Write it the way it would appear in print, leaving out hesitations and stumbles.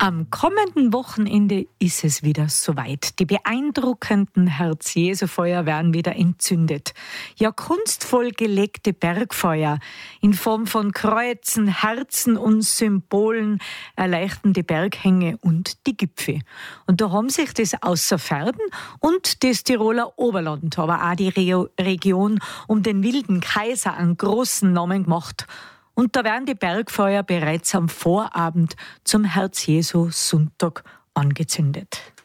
Am kommenden Wochenende ist es wieder soweit. Die beeindruckenden Herz-Jesu-Feuer werden wieder entzündet. Ja, kunstvoll gelegte Bergfeuer in Form von Kreuzen, Herzen und Symbolen erleichtern die Berghänge und die Gipfel. Und da haben sich das Außerferden und das Tiroler Oberland, aber auch die Region um den wilden Kaiser einen großen Namen gemacht. Und da werden die Bergfeuer bereits am Vorabend zum Herz-Jesu-Sonntag angezündet.